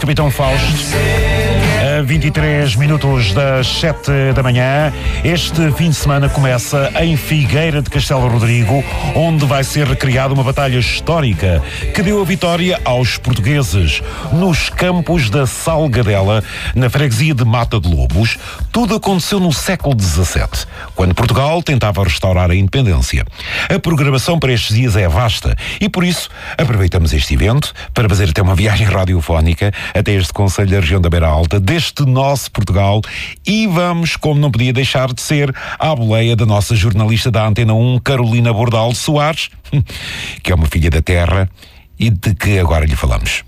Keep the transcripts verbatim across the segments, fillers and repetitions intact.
Capitão Fausto. A vinte e três minutos das sete da manhã, este fim de semana começa em Figueira de Castelo Rodrigo, onde vai ser recriada uma batalha histórica que deu a vitória aos portugueses. Nos campos da Salgadela, na freguesia de Mata de Lobos, tudo aconteceu no século dezassete, quando Portugal tentava restaurar a independência. A programação para estes dias é vasta e, por isso, aproveitamos este evento para fazer até uma viagem radiofónica até este concelho da região da Beira Alta, deste nosso Portugal, e vamos, como não podia deixar de ser, à boleia da nossa jornalista da Antena um, Carolina Bordal Soares, que é uma filha da terra e de que agora lhe falamos.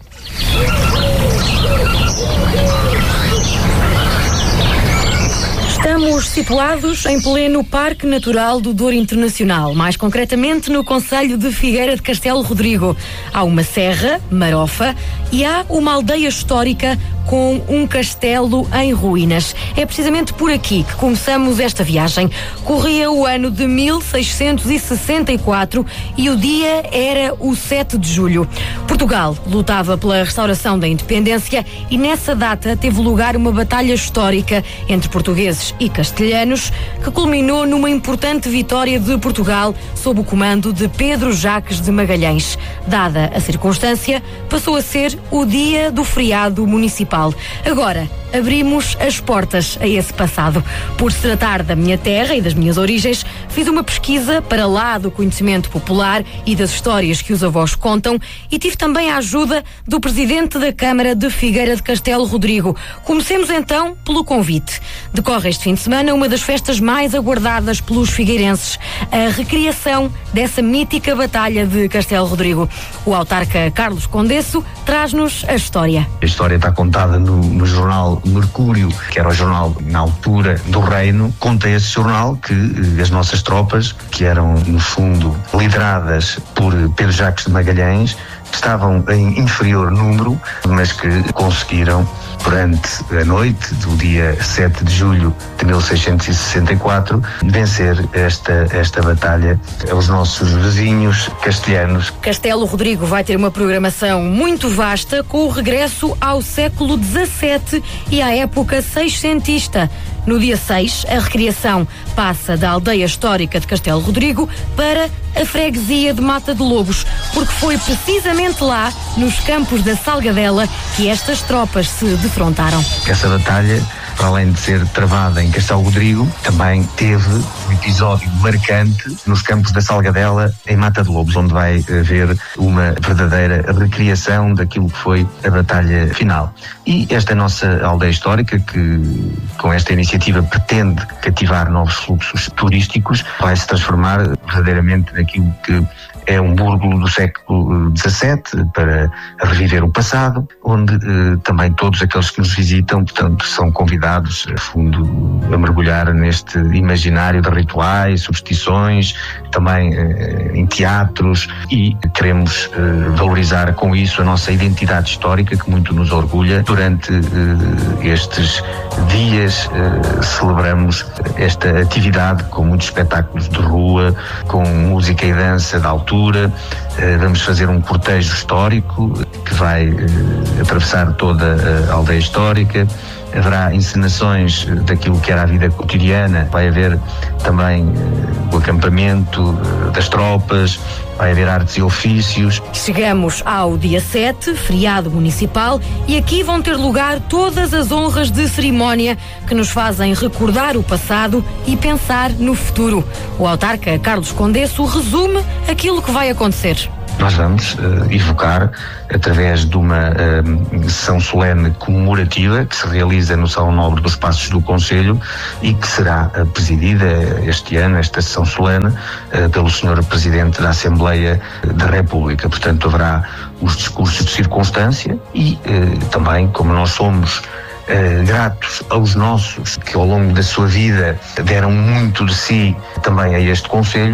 Estamos situados em pleno Parque Natural do Douro Internacional, mais concretamente no concelho de Figueira de Castelo Rodrigo. Há uma serra, Marofa, e há uma aldeia histórica com um castelo em ruínas. É precisamente por aqui que começamos esta viagem. Corria o ano de mil seiscentos e sessenta e quatro e o dia era o sete de julho. Portugal lutava pela restauração da independência e nessa data teve lugar uma batalha histórica entre portugueses e castelhanos que culminou numa importante vitória de Portugal sob o comando de Pedro Jaques de Magalhães. Dada a circunstância, passou a ser o dia do feriado municipal. Agora, abrimos as portas a esse passado. Por se tratar da minha terra e das minhas origens, fiz uma pesquisa para lá do conhecimento popular e das histórias que os avós contam e tive também a ajuda do presidente da Câmara de Figueira de Castelo Rodrigo. Comecemos então pelo convite. Decorre este fim de semana uma das festas mais aguardadas pelos figueirenses, a recriação dessa mítica batalha de Castelo Rodrigo. O autarca Carlos Condesso traz-nos a história. A história está contada no, no jornal Mercúrio, que era o jornal na altura do Reino. Conta esse jornal que as nossas tropas, que eram no fundo lideradas por Pedro Jaques de Magalhães, estavam em inferior número, mas que conseguiram, durante a noite do dia sete de julho de mil seiscentos e sessenta e quatro, vencer esta, esta batalha aos nossos vizinhos castelhanos. Castelo Rodrigo vai ter uma programação muito vasta, com o regresso ao século dezassete e à época seiscentista. No dia seis, a recriação passa da aldeia histórica de Castelo Rodrigo para a freguesia de Mata de Lobos, porque foi precisamente lá, nos campos da Salgadela, que estas tropas se defrontaram. Essa batalha, para além de ser travada em Castelo Rodrigo, também teve um episódio marcante nos campos da Salgadela, em Mata de Lobos, onde vai haver uma verdadeira recriação daquilo que foi a batalha final. E esta nossa aldeia histórica, que com esta iniciativa pretende cativar novos fluxos turísticos, vai se transformar verdadeiramente naquilo que é um burgo do século dezassete, para reviver o passado, onde eh, também todos aqueles que nos visitam, portanto, são convidados, a fundo, a mergulhar neste imaginário de rituais, superstições, também eh, em teatros, e queremos eh, valorizar com isso a nossa identidade histórica, que muito nos orgulha. Durante eh, estes dias eh, celebramos esta atividade com muitos espetáculos de rua, com música e dança de altura. Vamos fazer um cortejo histórico que vai uh, atravessar toda a aldeia histórica. Haverá encenações daquilo que era a vida cotidiana. Vai haver também uh, o acampamento uh, das tropas. Vai haver artes e ofícios. Chegamos ao dia sete, feriado municipal, e aqui vão ter lugar todas as honras de cerimónia que nos fazem recordar o passado e pensar no futuro. O autarca Carlos Condesso resume aquilo que vai acontecer. Nós vamos uh, evocar, através de uma uh, sessão solene comemorativa que se realiza no Salão Nobre dos Passos do Concelho e que será uh, presidida este ano, esta sessão solene, uh, pelo senhor Presidente da Assembleia da República. Portanto, haverá os discursos de circunstância e uh, também, como nós somos Uh, gratos aos nossos que ao longo da sua vida deram muito de si também a este Concelho,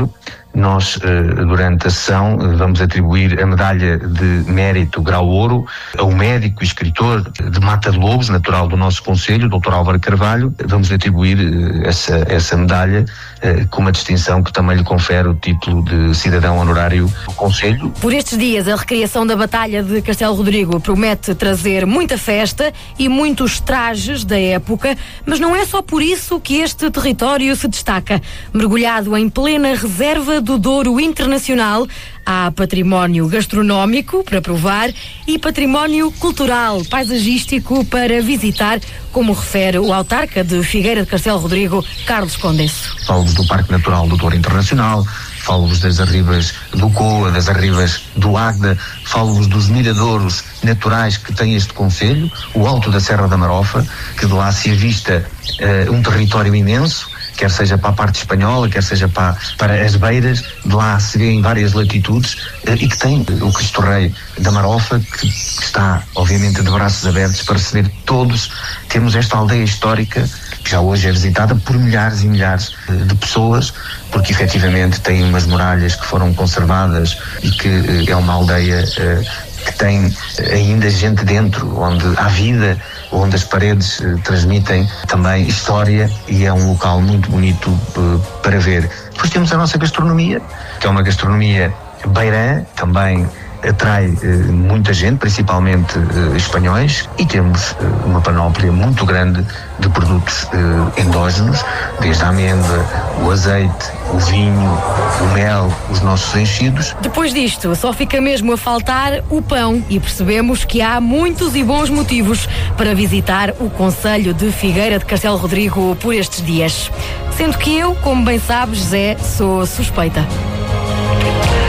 nós, durante a sessão, vamos atribuir a medalha de mérito grau ouro ao médico e escritor de Mata de Lobos, natural do nosso concelho, doutor Álvaro Carvalho. Vamos atribuir essa, essa medalha com uma distinção que também lhe confere o título de cidadão honorário do concelho. Por estes dias, a recriação da Batalha de Castelo Rodrigo promete trazer muita festa e muitos trajes da época, mas não é só por isso que este território se destaca. Mergulhado em plena reserva do Douro Internacional, há património gastronómico para provar e património cultural, paisagístico para visitar, como refere o autarca de Figueira de Castelo Rodrigo, Carlos Condesso. Falo-vos do Parque Natural do Douro Internacional, falo-vos das arribas do Coa, das arribas do Águeda, falo-vos dos miradouros naturais que tem este concelho, o Alto da Serra da Marofa, que de lá se avista uh, um território imenso, quer seja para a parte espanhola, quer seja para, para as beiras, de lá se vê em várias latitudes, uh, e que tem o Cristo Rei da Marofa, que, que está, obviamente, de braços abertos para receber todos. Temos esta aldeia histórica, que já hoje é visitada por milhares e milhares uh, de pessoas, porque efetivamente tem umas muralhas que foram conservadas e que uh, é uma aldeia uh, que tem ainda gente dentro, onde há vida, onde as paredes uh, transmitem também história, e é um local muito bonito uh, para ver. Depois temos a nossa gastronomia, que é uma gastronomia beirã, também atrai uh, muita gente, principalmente uh, espanhóis, e temos uh, uma panóplia muito grande de produtos uh, endógenos, desde a amêndoa, o azeite, o vinho, o mel, os nossos enchidos. Depois disto, só fica mesmo a faltar o pão, e percebemos que há muitos e bons motivos para visitar o concelho de Figueira de Castelo Rodrigo por estes dias. Sendo que eu, como bem sabes, Zé, sou suspeita.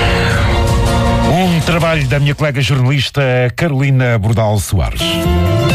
Um trabalho da minha colega jornalista Carolina Bordal Soares.